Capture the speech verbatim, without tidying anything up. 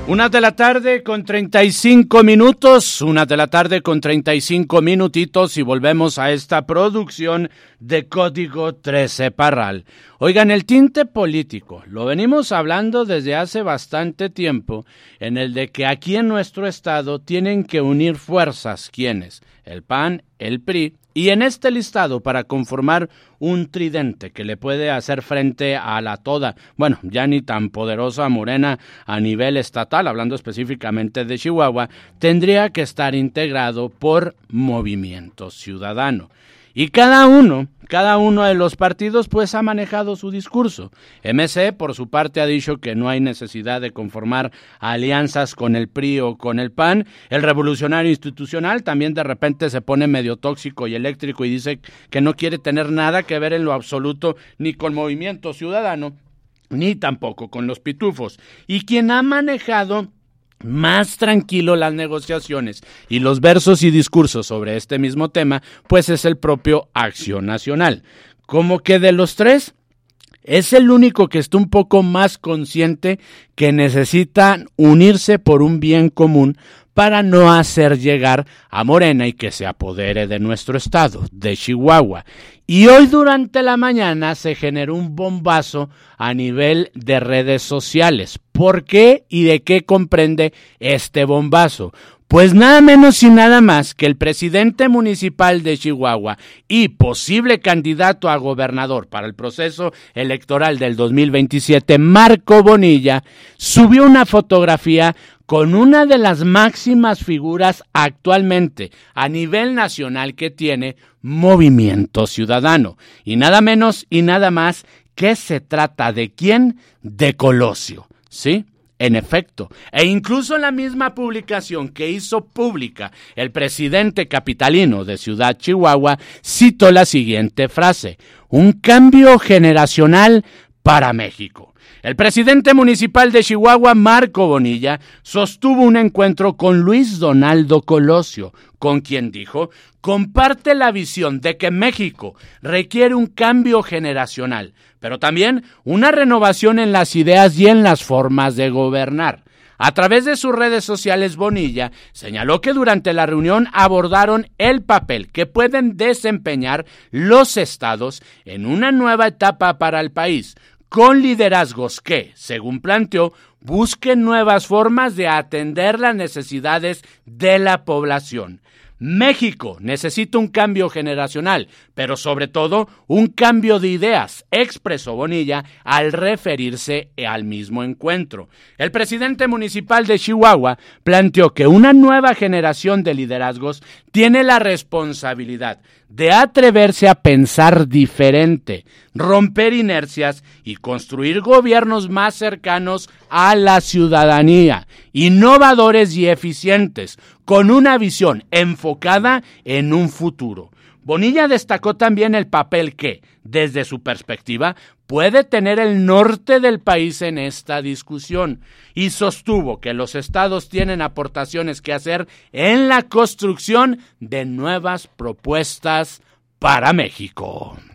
Una de la tarde con treinta y cinco minutos, una de la tarde con treinta y cinco minutitos y volvemos a esta producción de Código trece Parral. Oigan, el tinte político, lo venimos hablando desde hace bastante tiempo, en el de que aquí en nuestro estado tienen que unir fuerzas, ¿quiénes? El P A N, el P R I, y en este listado para conformar un tridente que le puede hacer frente a la toda, bueno, ya ni tan poderosa Morena a nivel estatal, hablando específicamente de Chihuahua, tendría que estar integrado por Movimiento Ciudadano. Y cada uno, cada uno de los partidos pues ha manejado su discurso. M C por su parte ha dicho que no hay necesidad de conformar alianzas con el P R I o con el P A N. El Revolucionario Institucional también de repente se pone medio tóxico y eléctrico y dice que no quiere tener nada que ver en lo absoluto ni con Movimiento Ciudadano, ni tampoco con los pitufos. Y quien ha manejado más tranquilo las negociaciones y los versos y discursos sobre este mismo tema, pues es el propio Acción Nacional. Como que de los tres, es el único que está un poco más consciente que necesita unirse por un bien común para no hacer llegar a Morena y que se apodere de nuestro estado, de Chihuahua. Y hoy durante la mañana se generó un bombazo a nivel de redes sociales. ¿Por qué y de qué comprende este bombazo? Pues nada menos y nada más que el presidente municipal de Chihuahua y posible candidato a gobernador para el proceso electoral del dos mil veintisiete, Marco Bonilla, subió una fotografía con una de las máximas figuras actualmente a nivel nacional que tiene Movimiento Ciudadano. Y nada menos y nada más que se trata de quién, de Colosio, ¿sí? En efecto, e incluso en la misma publicación que hizo pública el presidente capitalino de Ciudad Chihuahua, citó la siguiente frase: un cambio generacional para México. El presidente municipal de Chihuahua, Marco Bonilla, sostuvo un encuentro con Luis Donaldo Colosio, con quien dijo, comparte la visión de que México requiere un cambio generacional, pero también una renovación en las ideas y en las formas de gobernar. A través de sus redes sociales, Bonilla señaló que durante la reunión abordaron el papel que pueden desempeñar los estados en una nueva etapa para el país, con liderazgos que, según planteó, busquen nuevas formas de atender las necesidades de la población. México necesita un cambio generacional, pero sobre todo un cambio de ideas, expresó Bonilla al referirse al mismo encuentro. El presidente municipal de Chihuahua planteó que una nueva generación de liderazgos tiene la responsabilidad de atreverse a pensar diferente, romper inercias y construir gobiernos más cercanos a la ciudadanía, innovadores y eficientes, con una visión enfocada en un futuro. Bonilla destacó también el papel que, desde su perspectiva, puede tener el norte del país en esta discusión y sostuvo que los estados tienen aportaciones que hacer en la construcción de nuevas propuestas para México.